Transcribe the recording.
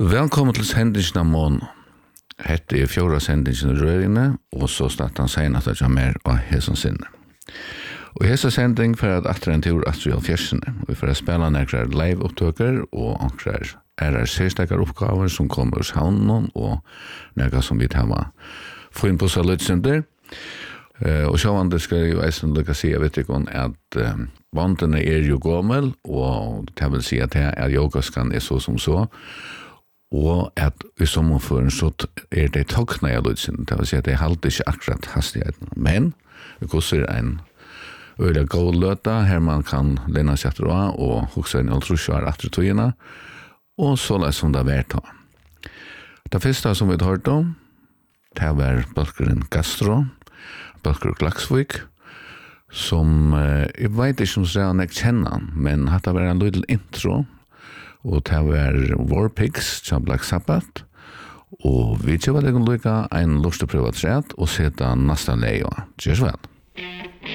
Velkommen til sendingen av måneden. Hette er fjorda sendingen i rørene, og så startet han senere at jeg mer av hesen sinne. Og hese sending for at etter en tur etter i fjersene, og vi får spille nærkere live-opptøker og anker særstekker oppgaver som kommer hos havnen, og nærkere som vi tar få inn på så litt synder. Og sjåvande skal jeg jo eisen lykke si, jeg vet ikke om at bandene er jo gammel, og det vil si at yogaskan er så som så, og at i sommerføren så det tokna jeg lytsen, det vil si at det halte ikke akkurat hastigheten. Men det koster en øyla god løta, her man kan lena seg etter og hukse en ultrusjøer etter togene, og så la som det vært da. Det første som vi har hørt om, det var Bølgeren Gastro, Bølger Klaksvik, som jeg vet ikke om jeg kjenner han, men det var en liten intro, og det var Warpigs til Black Sabbath, og vi kjøper det kan lykke en lust å prøve å træt, og sette neste leie. Kjørs vel!